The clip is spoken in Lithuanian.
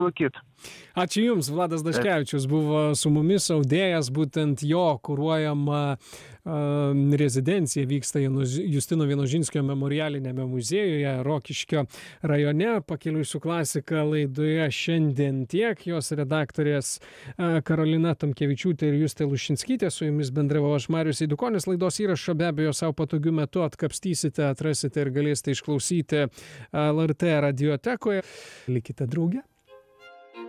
Laikyt. Ačiū Jums, Vladas Daškevičius buvo su mumis, audėjas, būtent jo kuruojama rezidencija vyksta Justino Vienožinskio memorialinėme muziejuje Rokiškio rajone. Pakeliui su klasika laidoje šiandien tiek. Jos redaktorės Karolina Tamkevičiūtė ir Justė Lušinskytė. Su Jumis bendravau aš, Marius Eidukonis. Laidos įrašą be abejo savo patogiu metu atkapstysite, atrasite ir galėsite išklausyti LRT radiotekoje. Likite drauge.